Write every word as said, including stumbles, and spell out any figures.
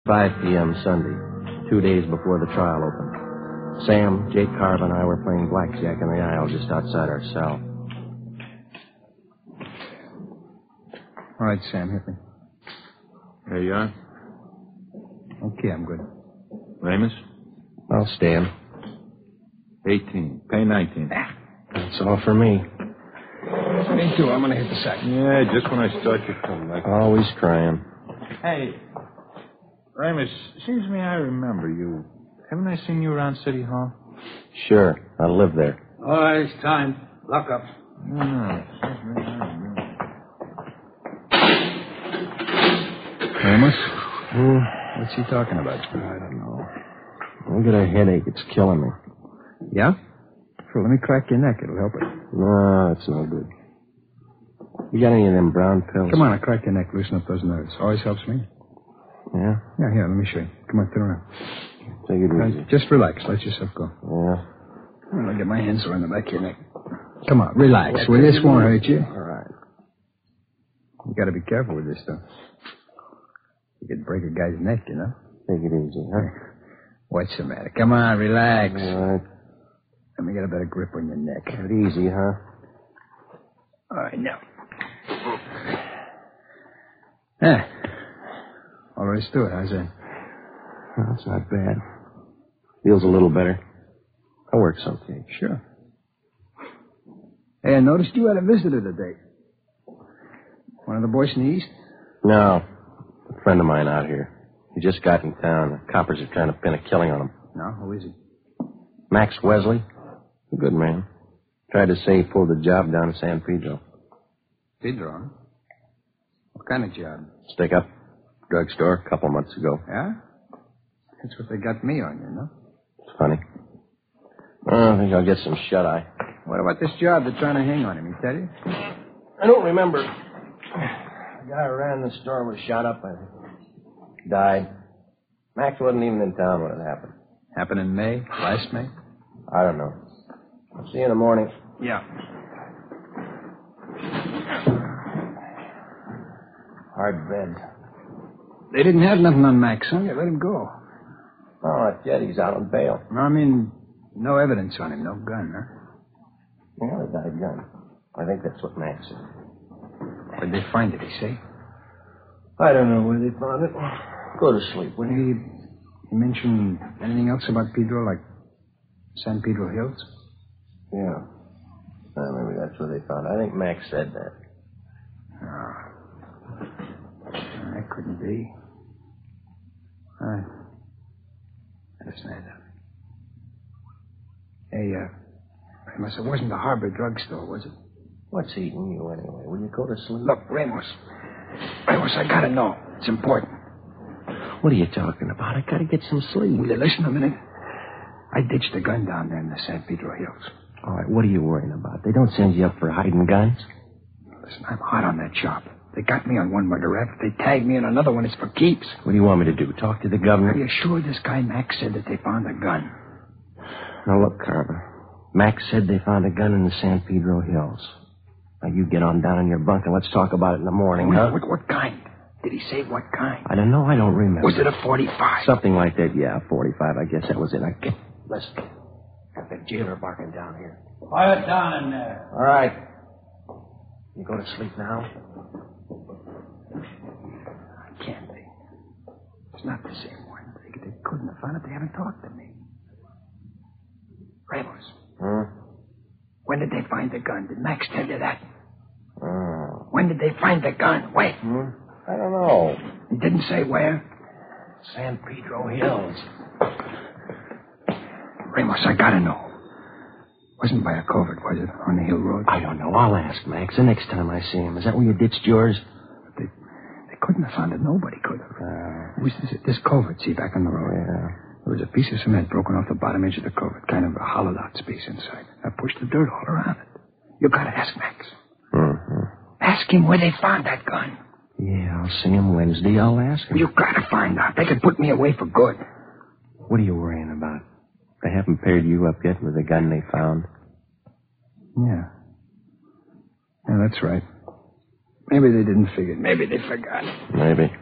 five p.m. Sunday, two days before the trial opened. Sam, Jake Carver, and I were playing blackjack in the aisle just outside our cell. All right, Sam, hit me. There you are. Okay, I'm good. Ramus? I'll stand. eighteen. Pay nineteen. That's all for me. Me too. I'm going to hit the sack. Yeah, just when I start to come back. Always crying. Hey, Ramus, seems to me I remember you. Haven't I seen you around City Hall? Sure, I live there. All right, it's time. Lock up. No, no. Seems to me I remember. Amos? Hmm, What's he talking about? I don't know. I get a headache. It's killing me. Yeah? Sure, let me crack your neck. It'll help it. No, it's no good. You got any of them brown pills? Come on, I'll crack your neck. Loosen up those nerves. Always helps me. Yeah? Yeah, here, let me show you. Come on, turn around. Take it easy. Uh, just relax. Let yourself go. Yeah? I'll get my hands around the back of your neck. Come on, relax. Well, this won't hurt you. All right. You got to be careful with this stuff. You could break a guy's neck, you know. Take it easy, huh? What's the matter? Come on, relax. All right. Let me get a better grip on your neck. Take it easy, huh? All right, now. Yeah. All there is to it. How's that? That's not bad. Feels a little better. That works okay. Sure. Hey, I noticed you had a visitor today. One of the boys in the East? No. A friend of mine out here. He just got in town. The coppers are trying to pin a killing on him. No, who is he? Max Wesley. A good man. Tried to say he pulled the job down in San Pedro. Pedro, huh? What kind of job? Stick up. Drugstore a couple months ago. Yeah? That's what they got me on, you know? It's funny. Well, I think I'll get some shut-eye. What about this job they're trying to hang on him? He tell you? I don't remember. The guy who ran the store was shot up, I think. Died. Max wasn't even in town when it happened. Happened in May? Last May? I don't know. I'll see you in the morning. Yeah. Hard bed. They didn't have nothing on Max, huh? They let him go. Oh, not yet. He's out on bail. No, I mean, no evidence on him. No gun, huh? Yeah, the died gun. I think that's what Max said. Where'd they find it, he say? I don't know where they found it. Go to sleep, will you? He, he mentioned anything else about Pedro, like San Pedro Hills? Yeah. Well, maybe that's where they found it. I think Max said that. Oh. That couldn't be. All right. That's not it. Hey, uh, Ramos, it wasn't the Harbor drugstore, was it? What's eating you anyway? Will you go to sleep? Look, Ramos. Ramos, I gotta know. It's important. What are you talking about? I gotta get some sleep. Will you listen a minute? I ditched a gun down there in the San Pedro Hills. All right, what are you worrying about? They don't send you up for hiding guns? Listen, I'm hot on that job. They got me on one murder rap. If they tag me in another one, it's for keeps. What do you want me to do? Talk to the governor? Are you sure this guy Max said that they found a gun? Now, look, Carver. Max said they found a gun in the San Pedro Hills. Now, you get on down in your bunk and let's talk about it in the morning, what, huh? What, what kind? Did he say what kind? I don't know. I don't remember. Was it a forty-five? Something like that, yeah. forty-five, I guess that was it. I get... Listen. Got that jailer barking down here. Quiet down in there. All right. You go to sleep now? I can't be. It's not the same one. They, they couldn't have found it. They haven't talked to me. Ramos. Hmm? When did they find the gun? Did Max tell you that? Oh. When did they find the gun? Wait. Hmm? I don't know. He didn't say where? San Pedro Hills. Ramos, I gotta know. Wasn't by a covert, was it? On the hill road? I don't know. I'll ask Max the next time I see him. Is that where you ditched yours? They, they couldn't have found it. Nobody could have. Uh, It was this, this covert, see, back on the road. yeah. There was a piece of cement broken off the bottom edge of the covert, kind of a hollowed-out space inside. I pushed the dirt all around it. You gotta ask Max. Mm-hmm. Ask him where they found that gun. Yeah, I'll see him Wednesday. I'll ask him. You gotta find out. They could put me away for good. What are you worrying about? They haven't paired you up yet with the gun they found? Yeah. Yeah, that's right. Maybe they didn't figure it. Maybe they forgot. Maybe.